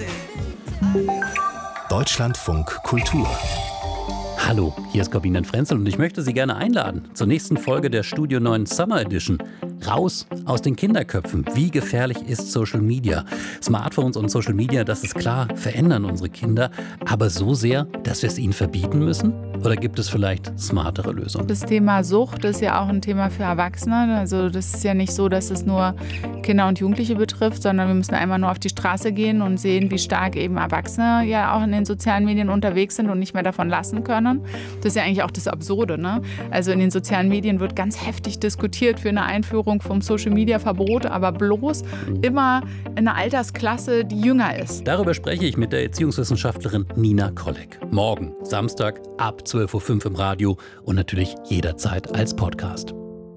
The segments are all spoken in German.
Deutschlandfunk Kultur. Hallo, hier ist Corbinian Frenzel und ich möchte Sie gerne einladen zur nächsten Folge der Studio 9 Summer Edition. Raus aus den Kinderköpfen. Wie gefährlich ist Social Media? Smartphones und Social Media, das ist klar, verändern unsere Kinder. Aber so sehr, dass wir es ihnen verbieten müssen? Oder gibt es vielleicht smartere Lösungen? Das Thema Sucht ist ja auch ein Thema für Erwachsene. Also das ist ja nicht so, dass es nur Kinder und Jugendliche betrifft, sondern wir müssen einmal nur auf die Straße gehen und sehen, wie stark eben Erwachsene ja auch in den sozialen Medien unterwegs sind und nicht mehr davon lassen können. Das ist ja eigentlich auch das Absurde, ne? Also in den sozialen Medien wird ganz heftig diskutiert für eine Einführung vom Social-Media-Verbot, aber bloß immer in einer Altersklasse, die jünger ist. Darüber spreche ich mit der Erziehungswissenschaftlerin Nina Kolleg. Morgen, Samstag, ab 12.05 Uhr im Radio und natürlich jederzeit als Podcast.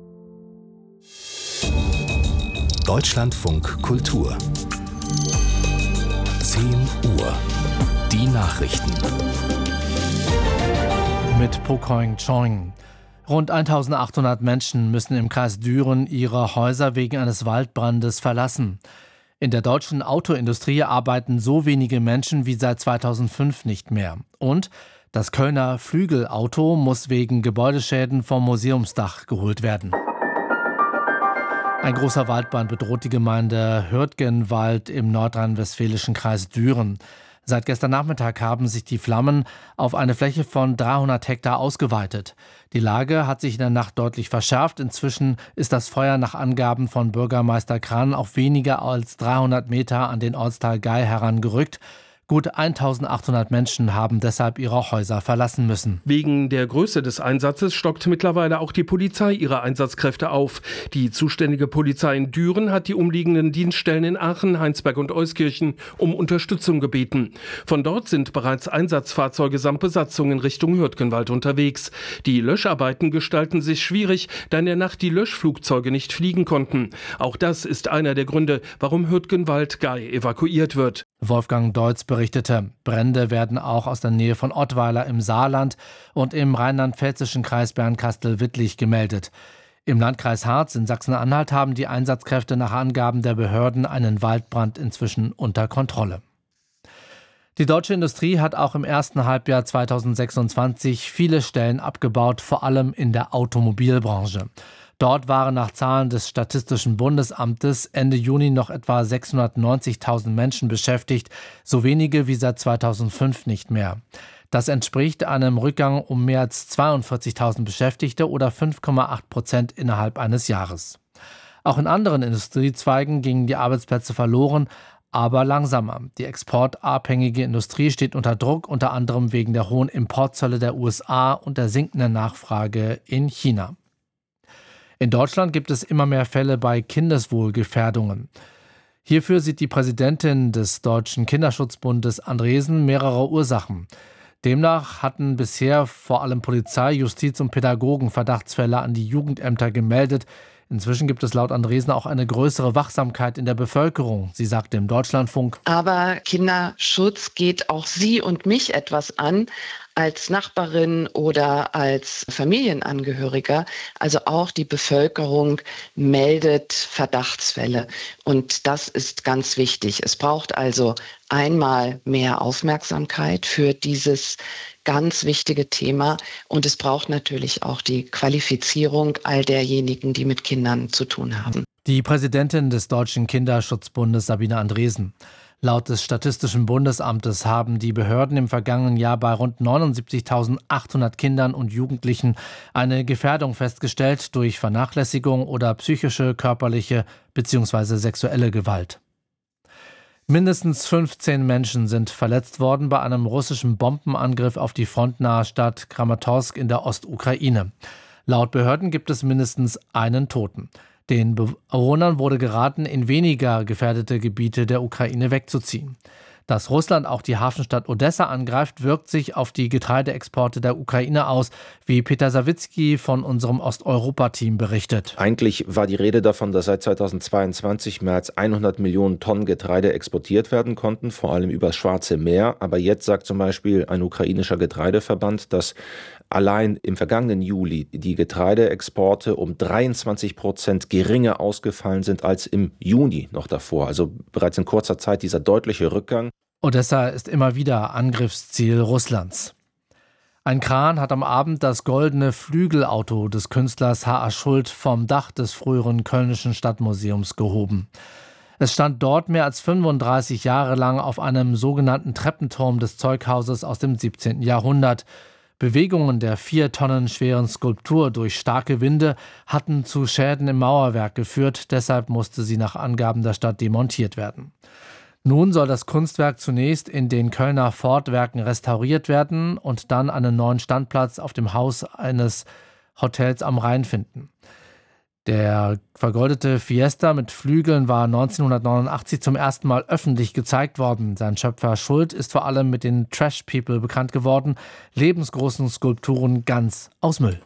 Deutschlandfunk Kultur. 10 Uhr. Die Nachrichten. Mit Pokoing Chong. Rund 1800 Menschen müssen im Kreis Düren ihre Häuser wegen eines Waldbrandes verlassen. In der deutschen Autoindustrie arbeiten so wenige Menschen wie seit 2005 nicht mehr. Und das Kölner Flügelauto muss wegen Gebäudeschäden vom Museumsdach geholt werden. Ein großer Waldbrand bedroht die Gemeinde Hürtgenwald im nordrhein-westfälischen Kreis Düren. Seit gestern Nachmittag haben sich die Flammen auf eine Fläche von 300 Hektar ausgeweitet. Die Lage hat sich in der Nacht deutlich verschärft. Inzwischen ist das Feuer nach Angaben von Bürgermeister Kran auf weniger als 300 Meter an den Ortsteil Gei herangerückt. Gut 1800 Menschen haben deshalb ihre Häuser verlassen müssen. Wegen der Größe des Einsatzes stockt mittlerweile auch die Polizei ihre Einsatzkräfte auf. Die zuständige Polizei in Düren hat die umliegenden Dienststellen in Aachen, Heinsberg und Euskirchen um Unterstützung gebeten. Von dort sind bereits Einsatzfahrzeuge samt Besatzung in Richtung Hürtgenwald unterwegs. Die Löscharbeiten gestalten sich schwierig, da in der Nacht die Löschflugzeuge nicht fliegen konnten. Auch das ist einer der Gründe, warum Hürtgenwald-Gei evakuiert wird. Wolfgang Deutz berichtete, Brände werden auch aus der Nähe von Ottweiler im Saarland und im rheinland-pfälzischen Kreis Bernkastel-Wittlich gemeldet. Im Landkreis Harz in Sachsen-Anhalt haben die Einsatzkräfte nach Angaben der Behörden einen Waldbrand inzwischen unter Kontrolle. Die deutsche Industrie hat auch im ersten Halbjahr 2026 viele Stellen abgebaut, vor allem in der Automobilbranche. Dort waren nach Zahlen des Statistischen Bundesamtes Ende Juni noch etwa 690.000 Menschen beschäftigt, so wenige wie seit 2005 nicht mehr. Das entspricht einem Rückgang um mehr als 42.000 Beschäftigte oder 5,8% innerhalb eines Jahres. Auch in anderen Industriezweigen gingen die Arbeitsplätze verloren, aber langsamer. Die exportabhängige Industrie steht unter Druck, unter anderem wegen der hohen Importzölle der USA und der sinkenden Nachfrage in China. In Deutschland gibt es immer mehr Fälle bei Kindeswohlgefährdungen. Hierfür sieht die Präsidentin des Deutschen Kinderschutzbundes Andresen mehrere Ursachen. Demnach hatten bisher vor allem Polizei, Justiz und Pädagogen Verdachtsfälle an die Jugendämter gemeldet. Inzwischen gibt es laut Andresen auch eine größere Wachsamkeit in der Bevölkerung. Sie sagte im Deutschlandfunk: Aber Kinderschutz geht auch Sie und mich etwas an, als Nachbarin oder als Familienangehöriger. Also auch die Bevölkerung meldet Verdachtsfälle. Und das ist ganz wichtig. Es braucht also einmal mehr Aufmerksamkeit für dieses ganz wichtige Thema. Und es braucht natürlich auch die Qualifizierung all derjenigen, die mit Kindern zu tun haben. Die Präsidentin des Deutschen Kinderschutzbundes, Sabine Andresen. Laut des Statistischen Bundesamtes haben die Behörden im vergangenen Jahr bei rund 79.800 Kindern und Jugendlichen eine Gefährdung festgestellt durch Vernachlässigung oder psychische, körperliche bzw. sexuelle Gewalt. Mindestens 15 Menschen sind verletzt worden bei einem russischen Bombenangriff auf die frontnahe Stadt Kramatorsk in der Ostukraine. Laut Behörden gibt es mindestens einen Toten. Den Bewohnern wurde geraten, in weniger gefährdete Gebiete der Ukraine wegzuziehen. Dass Russland auch die Hafenstadt Odessa angreift, wirkt sich auf die Getreideexporte der Ukraine aus, wie Peter Sawicki von unserem Osteuropa-Team berichtet. Eigentlich war die Rede davon, dass seit 2022 mehr als 100 Millionen Tonnen Getreide exportiert werden konnten, vor allem übers Schwarze Meer. Aber jetzt sagt zum Beispiel ein ukrainischer Getreideverband, dass allein im vergangenen Juli die Getreideexporte um 23% geringer ausgefallen sind als im Juni noch davor. Also bereits in kurzer Zeit dieser deutliche Rückgang. Odessa ist immer wieder Angriffsziel Russlands. Ein Kran hat am Abend das goldene Flügelauto des Künstlers H.A. Schuld vom Dach des früheren Kölnischen Stadtmuseums gehoben. Es stand dort mehr als 35 Jahre lang auf einem sogenannten Treppenturm des Zeughauses aus dem 17. Jahrhundert. Bewegungen der 4 Tonnen schweren Skulptur durch starke Winde hatten zu Schäden im Mauerwerk geführt, deshalb musste sie nach Angaben der Stadt demontiert werden. Nun soll das Kunstwerk zunächst in den Kölner Fortwerken restauriert werden und dann einen neuen Standplatz auf dem Haus eines Hotels am Rhein finden. Der vergoldete Fiesta mit Flügeln war 1989 zum ersten Mal öffentlich gezeigt worden. Sein Schöpfer Schuld ist vor allem mit den Trash People bekannt geworden, lebensgroßen Skulpturen ganz aus Müll.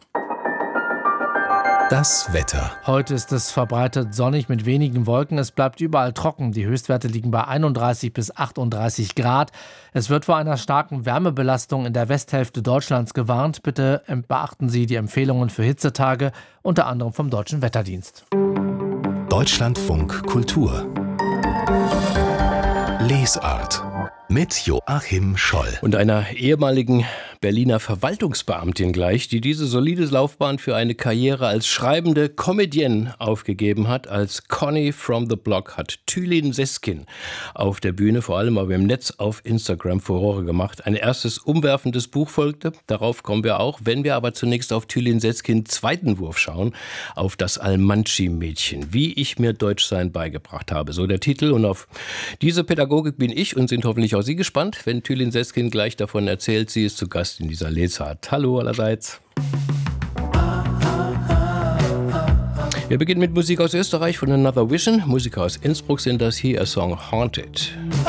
Das Wetter. Heute ist es verbreitet sonnig mit wenigen Wolken. Es bleibt überall trocken. Die Höchstwerte liegen bei 31 bis 38 Grad. Es wird vor einer starken Wärmebelastung in der Westhälfte Deutschlands gewarnt. Bitte beachten Sie die Empfehlungen für Hitzetage, unter anderem vom Deutschen Wetterdienst. Deutschlandfunk Kultur. Lesart mit Joachim Scholl. Und einer ehemaligen Berliner Verwaltungsbeamtin gleich, die diese solide Laufbahn für eine Karriere als schreibende Comedienne aufgegeben hat. Als Conny from the Block hat Tülin Seskin auf der Bühne, vor allem aber im Netz auf Instagram, Furore gemacht. Ein erstes umwerfendes Buch folgte, darauf kommen wir auch. Wenn wir aber zunächst auf Tülin Seskins zweiten Wurf schauen, auf das Almanci-Mädchen, wie ich mir Deutschsein beigebracht habe, so der Titel. Und auf diese Pädagogik bin ich und sind hoffentlich auch Sie gespannt, wenn Tülin Seskin gleich davon erzählt. Sie ist zu Gast in dieser Lesart. Hallo allerseits. Wir beginnen mit Musik aus Österreich von Another Vision. Musiker aus Innsbruck sind das hier, a Song Haunted.